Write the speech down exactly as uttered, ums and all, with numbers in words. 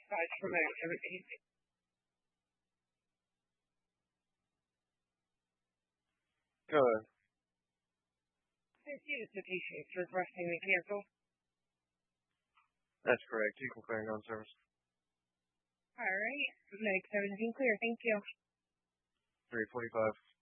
aside from activities. Go ahead. I see the patient's requesting to cancel. That's correct. You can clear non-service. All right. Medic seventeen clear. Thank you. three forty-five.